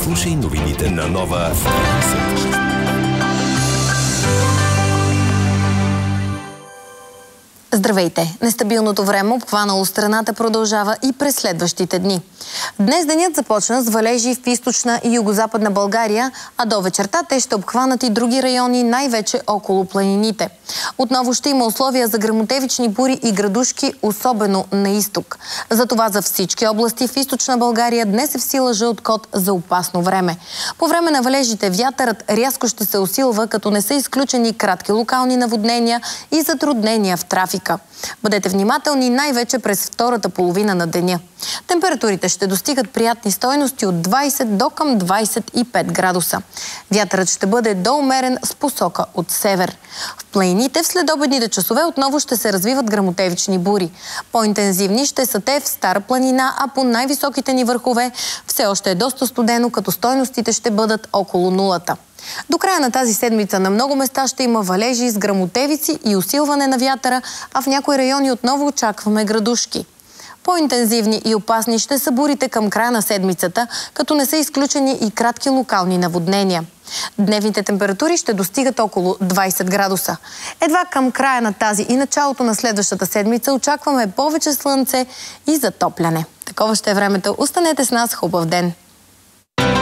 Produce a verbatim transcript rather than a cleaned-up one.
Слушай новините на Нова двадесет и шест. Здравейте! Нестабилното време, обхванало страната, продължава и през следващите дни. Днес денят започна с валежи в източна и югозападна България, а до вечерта те ще обхванат и други райони, най-вече около планините. Отново ще има условия за гръмотевични бури и градушки, особено на изток. Затова за всички области в източна България днес е в сила жълт код за опасно време. По време на валежите вятърът рязко ще се усилва, като не са изключени кратки локални наводнения и затруднения в трафика. Бъдете внимателни най-вече през втората половина на деня. Температурите ще достигат приятни стойности от двадесет до към двадесет и пет градуса. Вятърът ще бъде доумерен с посока от север. В планините в следобедните часове отново ще се развиват гръмотевични бури. По-интензивни ще са те в Стара планина, а по най-високите ни върхове все още е доста студено, като стойностите ще бъдат около нулата. До края на тази седмица на много места ще има валежи с гръмотевици и усилване на вятъра, а в някои райони отново очакваме градушки. По-интензивни и опасни ще са бурите към края на седмицата, като не са изключени и кратки локални наводнения. Дневните температури ще достигат около двадесет градуса. Едва към края на тази и началото на следващата седмица очакваме повече слънце и затопляне. Такова ще е времето. Останете с нас. Хубав ден!